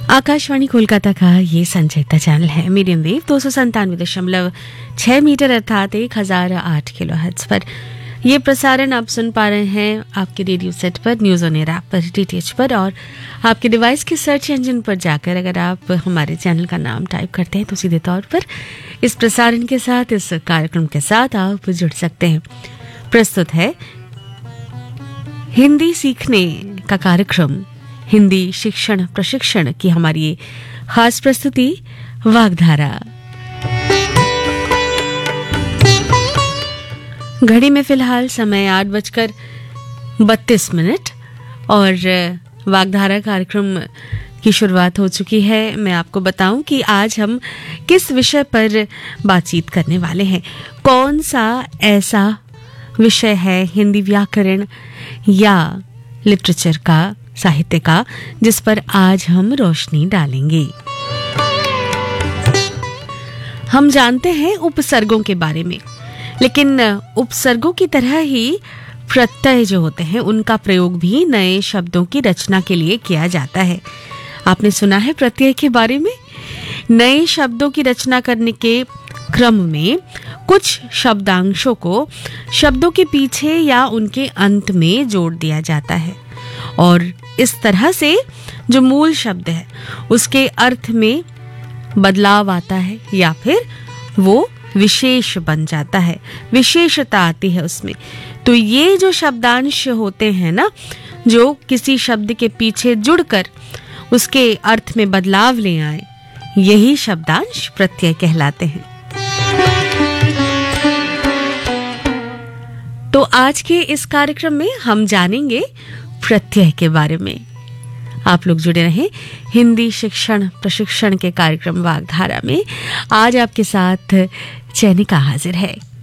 आकाशवाणी कोलकाता का ये संचेता चैनल है। मीडियम वेव 297.6 मीटर अर्थात 1008 किलोहर्ट्ज पर ये प्रसारण आप सुन पा रहे हैं आपके रेडियो सेट पर, न्यूज ऑन एयर ऐप पर, डीटीएच पर और आपके डिवाइस के सर्च इंजन पर जाकर अगर आप हमारे चैनल का नाम टाइप करते हैं तो सीधे तौर पर इस प्रसारण के साथ, इस कार्यक्रम के साथ आप जुड़ सकते हैं। प्रस्तुत है हिंदी सीखने का कार्यक्रम, हिंदी शिक्षण प्रशिक्षण की हमारी ये खास प्रस्तुति वागधारा। घड़ी में फिलहाल समय 8:32 और वागधारा कार्यक्रम की शुरुआत हो चुकी है। मैं आपको बताऊं कि आज हम किस विषय पर बातचीत करने वाले हैं। कौन सा ऐसा विषय है हिंदी व्याकरण या लिटरेचर का, साहित्य का, जिस पर आज हम रोशनी डालेंगे। हम जानते हैं उपसर्गों के बारे में, लेकिन उपसर्गों की तरह ही प्रत्यय जो होते हैं उनका प्रयोग भी नए शब्दों की रचना के लिए किया जाता है। आपने सुना है प्रत्यय के बारे में? नए शब्दों की रचना करने के क्रम में कुछ शब्दांशों को शब्दों के पीछे या उनके अंत में जोड़ दिया जाता है और इस तरह से जो मूल शब्द है उसके अर्थ में बदलाव आता है या फिर वो विशेष बन जाता है, विशेषता आती है उसमें। तो ये जो शब्दांश होते हैं ना, जो किसी शब्द के पीछे जुड़कर उसके अर्थ में बदलाव ले आए, यही शब्दांश प्रत्यय कहलाते हैं। तो आज के इस कार्यक्रम में हम जानेंगे प्रत्यय के बारे में। आप लोग जुड़े रहें हिंदी शिक्षण प्रशिक्षण के कार्यक्रम वागधारा में। आज आपके साथ चैनिका हाजिर है।